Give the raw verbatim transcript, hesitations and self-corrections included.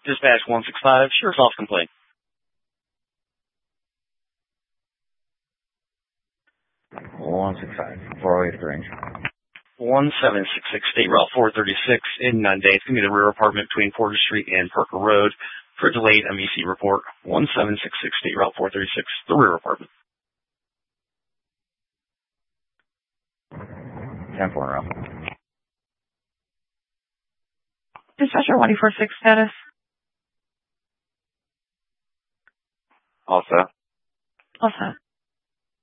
Dispatch one six five, Sheriff's Office complaint. one six five, four oh eight range. one seven six six, State Route four thirty-six in Nunde. It's going to be the rear apartment between Porter Street and Parker Road for a delayed M E C report. one seven six six, State Route four thirty-six, the rear apartment. ten four row. Dispatcher one four six status. Also. Also.